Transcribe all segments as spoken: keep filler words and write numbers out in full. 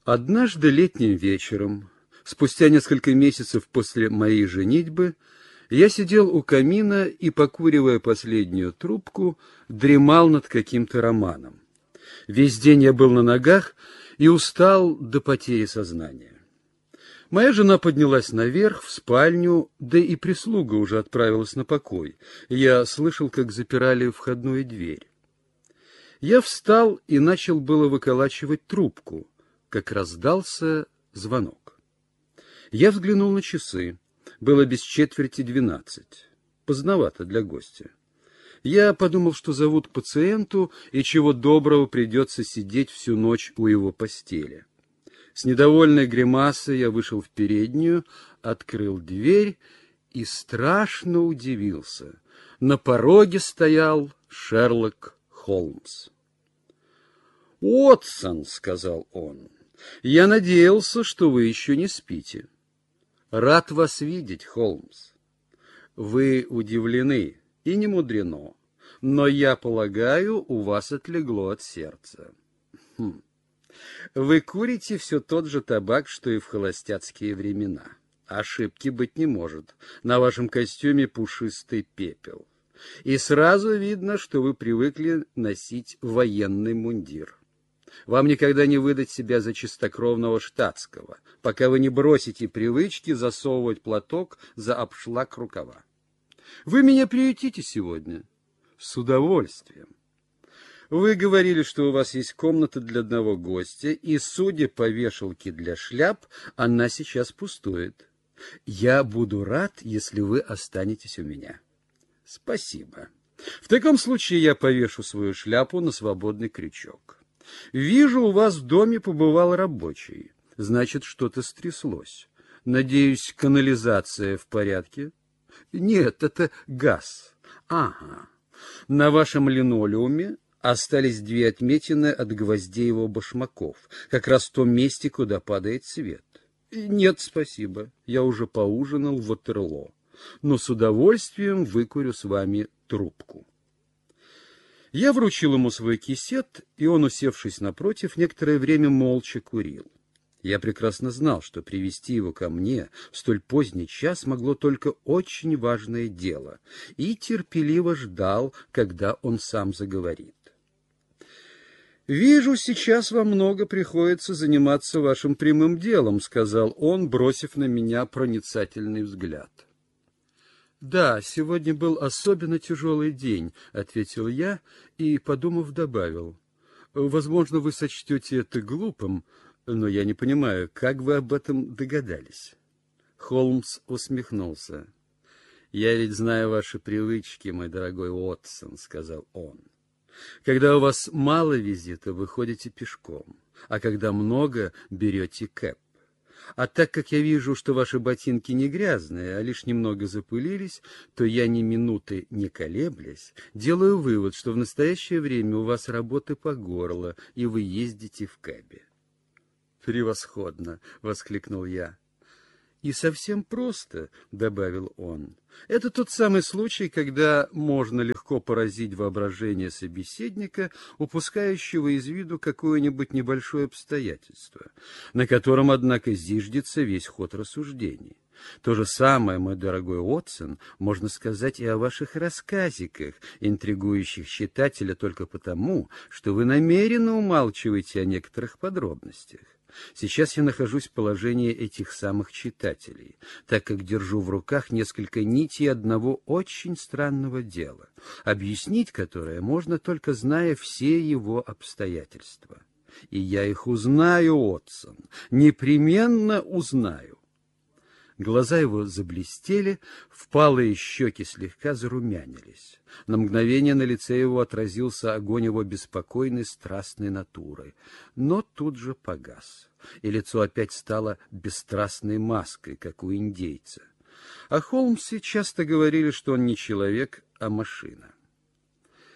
Однажды летним вечером, спустя несколько месяцев после моей женитьбы, я сидел у камина и, покуривая последнюю трубку, дремал над каким-то романом. Весь день я был на ногах и устал до потери сознания. Моя жена поднялась наверх, в спальню, да и прислуга уже отправилась на покой. Я слышал, как запирали входную дверь. Я встал и начал было выколачивать трубку, как раздался звонок. Я взглянул на часы. Было без четверти двенадцать. Поздновато для гостя. Я подумал, что зовут к пациенту, и чего доброго придется сидеть всю ночь у его постели. С недовольной гримасой я вышел в переднюю, открыл дверь и страшно удивился. На пороге стоял Шерлок Холмс. «Уотсон», — сказал он, — «я надеялся, что вы еще не спите. Рад вас видеть, Холмс. Вы удивлены, и не мудрено, но, я полагаю, у вас отлегло от сердца. Хм. Вы курите все тот же табак, что и в холостяцкие времена. Ошибки быть не может. На вашем костюме пушистый пепел. И сразу видно, что вы привыкли носить военный мундир. Вам никогда не выдать себя за чистокровного штатского, пока вы не бросите привычки засовывать платок за обшлаг рукава. Вы меня приютите сегодня? С удовольствием. Вы говорили, что у вас есть комната для одного гостя, и, судя по вешалке для шляп, она сейчас пустует. Я буду рад, если вы останетесь у меня. Спасибо. В таком случае я повешу свою шляпу на свободный крючок. Вижу, у вас в доме побывал рабочий. Значит, что-то стряслось. Надеюсь, канализация в порядке? Нет, это газ. Ага. На вашем линолеуме остались две отметины от гвоздей его башмаков, как раз в том месте, куда падает свет. Нет, спасибо. Я уже поужинал в Ватерлоо, но с удовольствием выкурю с вами трубку. Я вручил ему свой кисет, и он, усевшись напротив, некоторое время молча курил. Я прекрасно знал, что привести его ко мне в столь поздний час могло только очень важное дело, и терпеливо ждал, когда он сам заговорит. «Вижу, сейчас вам много приходится заниматься вашим прямым делом», — сказал он, бросив на меня проницательный взгляд. «Да, сегодня был особенно тяжелый день», — ответил я и, подумав, добавил. «Возможно, вы сочтете это глупым, но я не понимаю, как вы об этом догадались?» Холмс усмехнулся. «Я ведь знаю ваши привычки, мой дорогой Уотсон», — сказал он. «Когда у вас мало визита, вы ходите пешком, а когда много, берете кэб. А так как я вижу, что ваши ботинки не грязные, а лишь немного запылились, то я ни минуты не колеблясь делаю вывод, что в настоящее время у вас работы по горло, и вы ездите в кэбе». «Превосходно!» — воскликнул я. «И совсем просто», — добавил он. «Это тот самый случай, когда можно легко поразить воображение собеседника, упускающего из виду какое-нибудь небольшое обстоятельство, на котором, однако, зиждется весь ход рассуждений. То же самое, мой дорогой Уотсон, можно сказать и о ваших рассказиках, интригующих читателя только потому, что вы намеренно умалчиваете о некоторых подробностях. Сейчас я нахожусь в положении этих самых читателей, так как держу в руках несколько нитей одного очень странного дела, объяснить которое можно только зная все его обстоятельства. И я их узнаю, Уотсон, непременно узнаю. Глаза его заблестели, впалые щеки слегка зарумянились. На мгновение на лице его отразился огонь его беспокойной страстной натуры, но тут же погас, и лицо опять стало бесстрастной маской, как у индейца. О Холмсе часто говорили, что он не человек, а машина.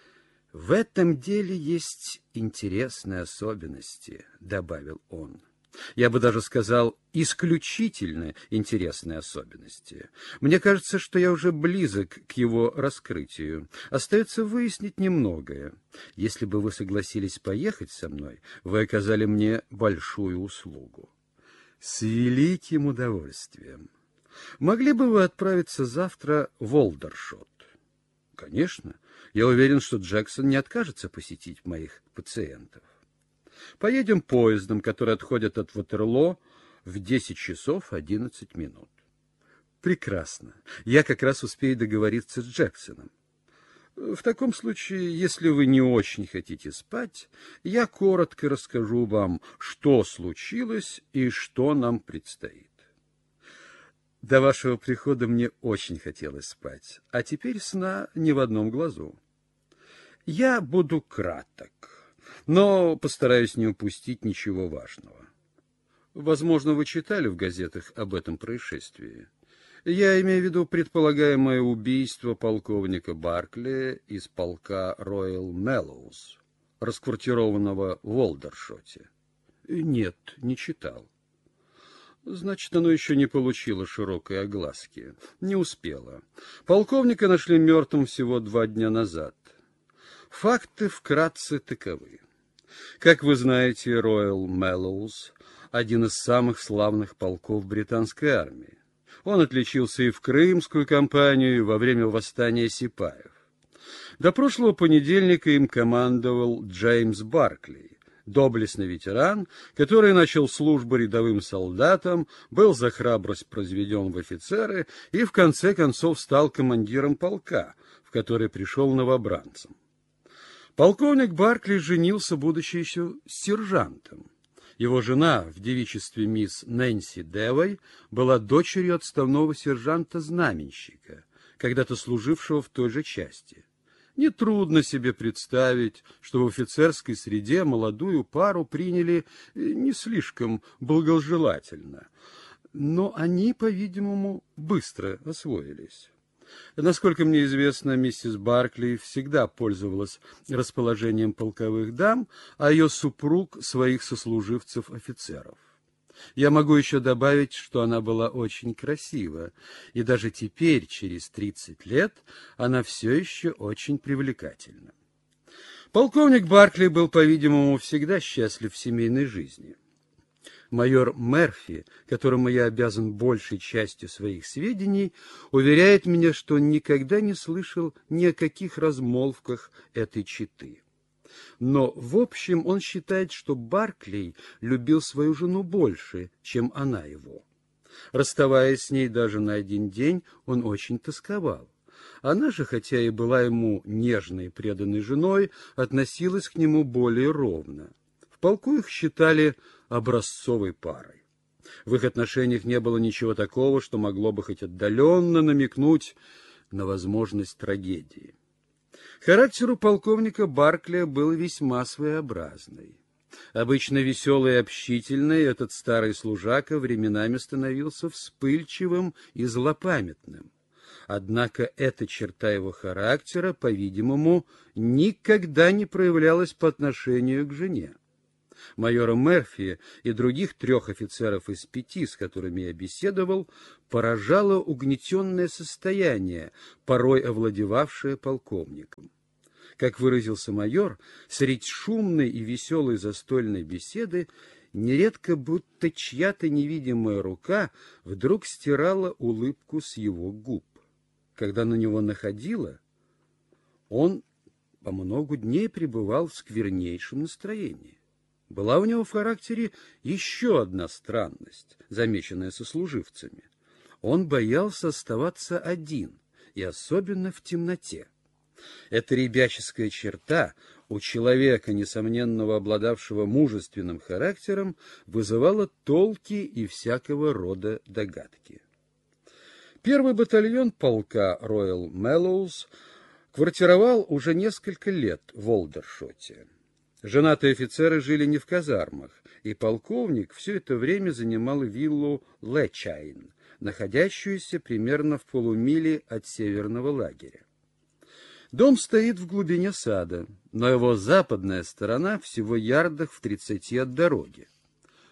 «В этом деле есть интересные особенности», — добавил он. Я бы даже сказал, исключительно интересные особенности. Мне кажется, что я уже близок к его раскрытию. Остается выяснить немногое. Если бы вы согласились поехать со мной, вы оказали мне большую услугу. С великим удовольствием. Могли бы вы отправиться завтра в Олдершот? Конечно. Я уверен, что Джексон не откажется посетить моих пациентов. Поедем поездом, который отходит от Ватерлоо в десять часов одиннадцать минут. Прекрасно. Я как раз успею договориться с Джексоном. В таком случае, если вы не очень хотите спать, я коротко расскажу вам, что случилось и что нам предстоит. До вашего прихода мне очень хотелось спать, а теперь сна ни в одном глазу. Я буду краток, но постараюсь не упустить ничего важного. Возможно, вы читали в газетах об этом происшествии. Я имею в виду предполагаемое убийство полковника Баркли из полка Роял Мэллоуз, расквартированного в Олдершоте. Нет, не читал. Значит, оно еще не получило широкой огласки. Не успело. Полковника нашли мертвым всего два дня назад. Факты вкратце таковы. Как вы знаете, Роял Мэллоуз — один из самых славных полков британской армии. Он отличился и в Крымскую кампанию, и во время восстания сипаев. До прошлого понедельника им командовал Джеймс Баркли, доблестный ветеран, который начал службу рядовым солдатом, был за храбрость произведен в офицеры и в конце концов стал командиром полка, в который пришел новобранцем. Полковник Баркли женился, будучи еще сержантом. Его жена в девичестве мисс Нэнси Девой была дочерью отставного сержанта-знаменщика, когда-то служившего в той же части. Нетрудно себе представить, что в офицерской среде молодую пару приняли не слишком благожелательно. Но они, по-видимому, быстро освоились. Насколько мне известно, миссис Баркли всегда пользовалась расположением полковых дам, а ее супруг — своих сослуживцев-офицеров. Я могу еще добавить, что она была очень красива, и даже теперь, через тридцать лет, она все еще очень привлекательна. Полковник Баркли был, по-видимому, всегда счастлив в семейной жизни. Майор Мерфи, которому я обязан большей частью своих сведений, уверяет меня, что он никогда не слышал ни о каких размолвках этой четы. Но, в общем, он считает, что Баркли любил свою жену больше, чем она его. Расставаясь с ней даже на один день, он очень тосковал. Она же, хотя и была ему нежной и преданной женой, относилась к нему более ровно. В полку их считали образцовой парой. В их отношениях не было ничего такого, что могло бы хоть отдаленно намекнуть на возможность трагедии. Характер у полковника Баркли был весьма своеобразный. Обычно веселый и общительный, этот старый служака временами становился вспыльчивым и злопамятным. Однако эта черта его характера, по-видимому, никогда не проявлялась по отношению к жене. Майора Мерфи и других трех офицеров из пяти, с которыми я беседовал, поражало угнетенное состояние, порой овладевавшее полковником. Как выразился майор, средь шумной и веселой застольной беседы нередко будто чья-то невидимая рука вдруг стирала улыбку с его губ. Когда на него находила, он по многу дней пребывал в сквернейшем настроении. Была у него в характере еще одна странность, замеченная сослуживцами. Он боялся оставаться один, и особенно в темноте. Эта ребяческая черта у человека, несомненно обладавшего мужественным характером, вызывала толки и всякого рода догадки. Первый батальон полка Роял Мэллоуз квартировал уже несколько лет в Олдершоте. Женатые офицеры жили не в казармах, и полковник все это время занимал виллу Лечайн, находящуюся примерно в полумиле от северного лагеря. Дом стоит в глубине сада, но его западная сторона всего ярдах в тридцати от дороги.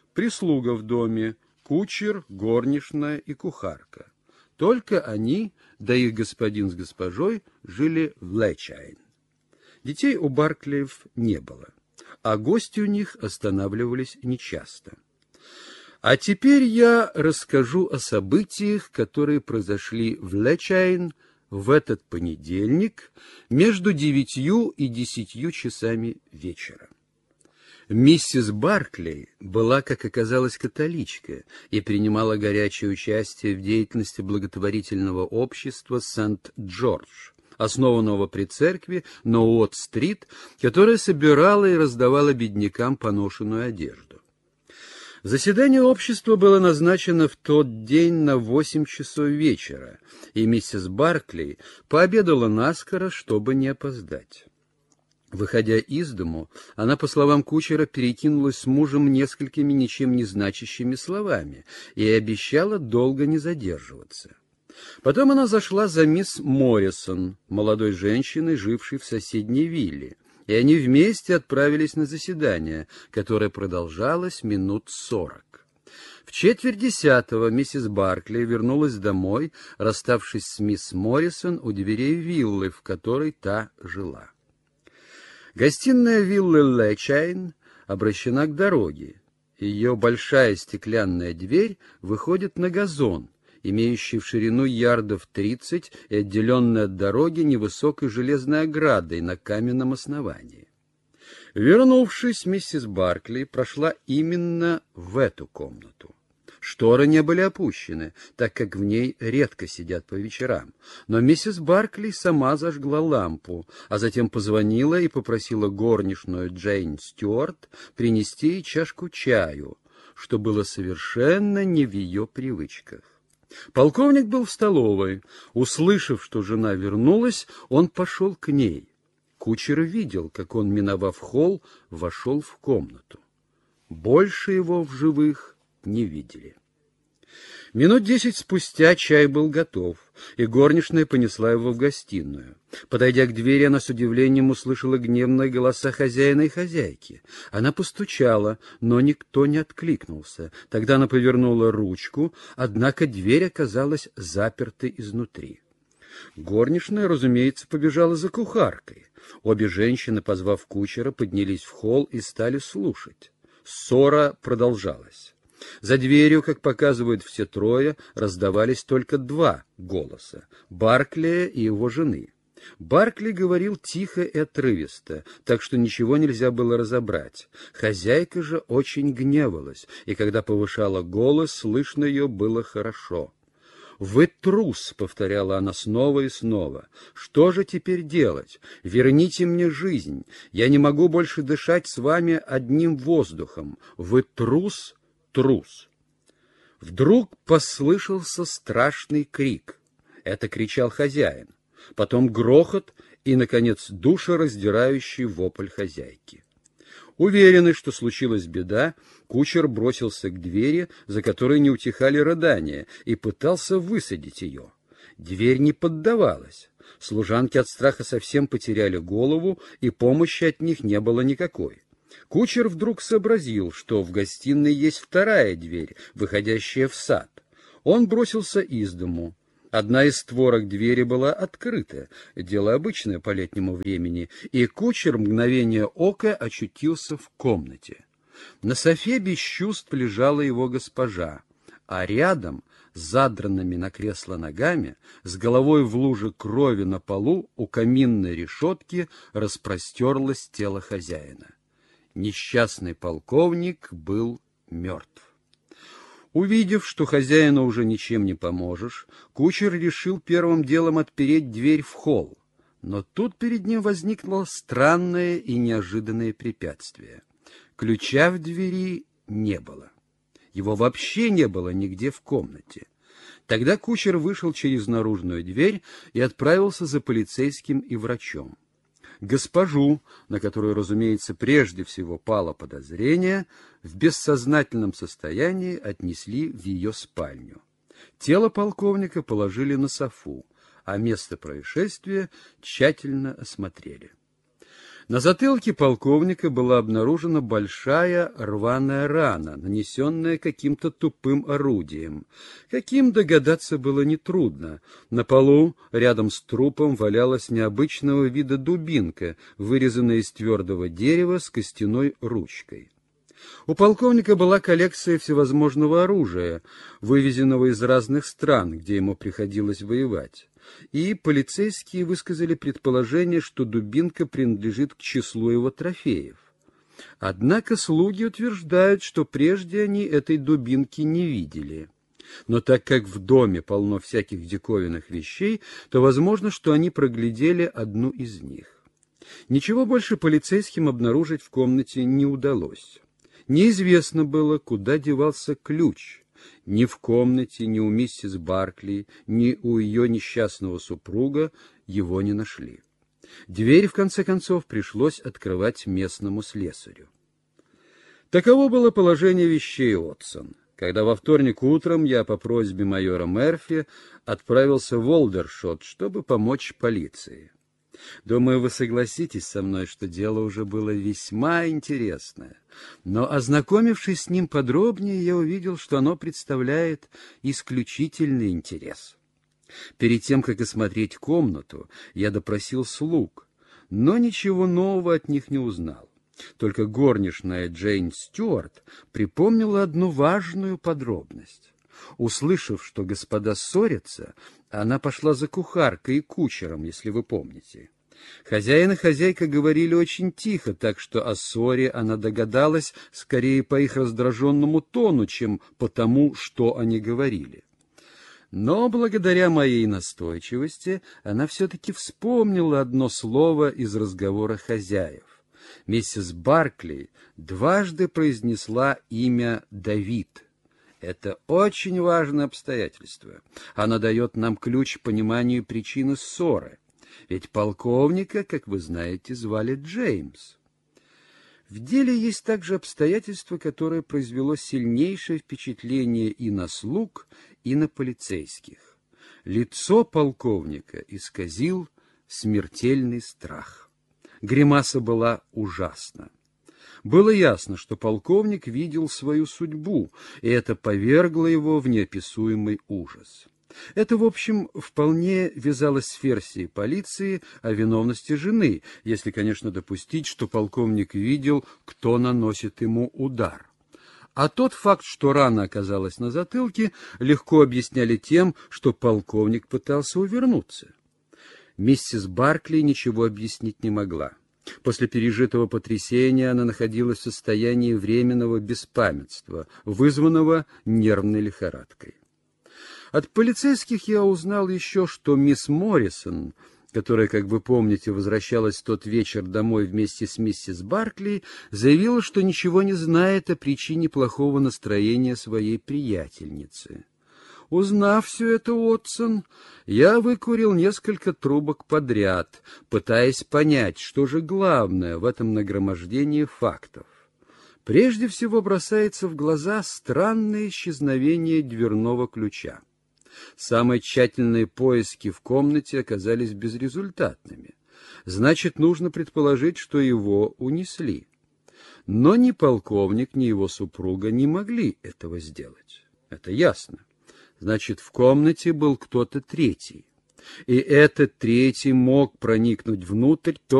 прислуга в доме, кучер, горничная и кухарка. Только они, да их господин с госпожой, жили в Лэчайн. Детей у Барклеев не было, а гости у них останавливались нечасто. А теперь я расскажу о событиях, которые произошли в Лэчайн в этот понедельник между девятью и десятью часами вечера. Миссис Барклей была, как оказалось, католичка и принимала горячее участие в деятельности благотворительного общества Сент-Джордж, основанного при церкви на Уотт-стрит, которая собирала и раздавала беднякам поношенную одежду. Заседание общества было назначено в тот день на восемь часов вечера, и миссис Барклей пообедала наскоро, чтобы не опоздать. Выходя из дому, она, по словам кучера, перекинулась с мужем несколькими ничем не значащими словами и обещала долго не задерживаться. Потом она зашла за мисс Моррисон, молодой женщиной, жившей в соседней вилле, и они вместе отправились на заседание, которое продолжалось минут сорок. В четверть десятого миссис Барклey вернулась домой, расставшись с мисс Моррисон у дверей виллы, в которой та жила. Гостиная виллы Лэчайн обращена к дороге. Ее большая стеклянная дверь выходит на газон, имеющий в ширину ярдов тридцать и отделенный от дороги невысокой железной оградой на каменном основании. Вернувшись, миссис Барклей прошла именно в эту комнату. Шторы не были опущены, так как в ней редко сидят по вечерам. Но миссис Барклей сама зажгла лампу, а затем позвонила и попросила горничную Джейн Стюарт принести ей чашку чаю, что было совершенно не в ее привычках. Полковник был в столовой. Услышав, что жена вернулась, он пошел к ней. Кучер видел, как он, миновав холл, вошел в комнату. Больше его в живых не видели. Минут десять спустя чай был готов, и горничная понесла его в гостиную. Подойдя к двери, она с удивлением услышала гневные голоса хозяина и хозяйки. Она постучала, но никто не откликнулся. Тогда она повернула ручку, однако дверь оказалась запертой изнутри. Горничная, разумеется, побежала за кухаркой. Обе женщины, позвав кучера, поднялись в холл и стали слушать. Ссора продолжалась. За дверью, как показывают все трое, раздавались только два голоса — Барклея и его жены. Барклей говорил тихо и отрывисто, так что ничего нельзя было разобрать. Хозяйка же очень гневалась, и когда повышала голос, слышно ее было хорошо. «Вы трус», — повторяла она снова и снова. «Что же теперь делать? Верните мне жизнь. Я не могу больше дышать с вами одним воздухом. Вы трус, трус». Вдруг послышался страшный крик. Это кричал хозяин. Потом грохот и, наконец, душераздирающий вопль хозяйки. Уверенный, что случилась беда, кучер бросился к двери, за которой не утихали рыдания, и пытался высадить ее. Дверь не поддавалась. Служанки от страха совсем потеряли голову, и помощи от них не было никакой. Кучер вдруг сообразил, что в гостиной есть вторая дверь, выходящая в сад. Он бросился из дому. Одна из створок двери была открыта, дело обычное по летнему времени, и кучер в мгновение ока очутился в комнате. На софе без чувств лежала его госпожа, а рядом, с задранными на кресло ногами, с головой в луже крови на полу у каминной решетки распростерлось тело хозяина. Несчастный полковник был мертв. Увидев, что хозяину уже ничем не поможешь, кучер решил первым делом отпереть дверь в холл. Но тут перед ним возникло странное и неожиданное препятствие. Ключа в двери не было. Его вообще не было нигде в комнате. Тогда кучер вышел через наружную дверь и отправился за полицейским и врачом. Госпожу, на которую, разумеется, прежде всего пало подозрение, в бессознательном состоянии отнесли в ее спальню. Тело полковника положили на софу, а место происшествия тщательно осмотрели. На затылке полковника была обнаружена большая рваная рана, нанесенная каким-то тупым орудием. Каким догадаться было нетрудно. На полу, рядом с трупом, валялась необычного вида дубинка, вырезанная из твердого дерева с костяной ручкой. У полковника была коллекция всевозможного оружия, вывезенного из разных стран, где ему приходилось воевать. И полицейские высказали предположение, что дубинка принадлежит к числу его трофеев. Однако слуги утверждают, что прежде они этой дубинки не видели. Но так как в доме полно всяких диковинных вещей, то возможно, что они проглядели одну из них. Ничего больше полицейским обнаружить в комнате не удалось. Неизвестно было, куда девался ключ. Ни в комнате, ни у миссис Баркли, ни у ее несчастного супруга его не нашли. Дверь, в конце концов, пришлось открывать местному слесарю. Таково было положение вещей, Уотсон, когда во вторник утром я по просьбе майора Мерфи отправился в Олдершот, чтобы помочь полиции. Думаю, вы согласитесь со мной, что дело уже было весьма интересное. Но, ознакомившись с ним подробнее, я увидел, что оно представляет исключительный интерес. Перед тем, как осмотреть комнату, я допросил слуг, но ничего нового от них не узнал. Только горничная Джейн Стюарт припомнила одну важную подробность. Услышав, что господа ссорятся, она пошла за кухаркой и кучером, если вы помните. Хозяин и хозяйка говорили очень тихо, так что о ссоре она догадалась скорее по их раздраженному тону, чем по тому, что они говорили. Но благодаря моей настойчивости она все-таки вспомнила одно слово из разговора хозяев. Миссис Баркли дважды произнесла имя Давид. Это очень важное обстоятельство. Оно дает нам ключ к пониманию причины ссоры. Ведь полковника, как вы знаете, звали Джеймс. В деле есть также обстоятельство, которое произвело сильнейшее впечатление и на слуг, и на полицейских. Лицо полковника исказил смертельный страх. Гримаса была ужасна. Было ясно, что полковник видел свою судьбу, и это повергло его в неописуемый ужас. Это, в общем, вполне вязалось с версией полиции о виновности жены, если, конечно, допустить, что полковник видел, кто наносит ему удар. А тот факт, что рана оказалась на затылке, легко объясняли тем, что полковник пытался увернуться. Миссис Баркли ничего объяснить не могла. После пережитого потрясения она находилась в состоянии временного беспамятства, вызванного нервной лихорадкой. От полицейских я узнал еще, что мисс Моррисон, которая, как вы помните, возвращалась в тот вечер домой вместе с миссис Баркли, заявила, что ничего не знает о причине плохого настроения своей приятельницы. Узнав все это, Уотсон, я выкурил несколько трубок подряд, пытаясь понять, что же главное в этом нагромождении фактов. Прежде всего бросается в глаза странное исчезновение дверного ключа. Самые тщательные поиски в комнате оказались безрезультатными. Значит, нужно предположить, что его унесли. Но ни полковник, ни его супруга не могли этого сделать. Это ясно. Значит, в комнате был кто-то третий. И этот третий мог проникнуть внутрь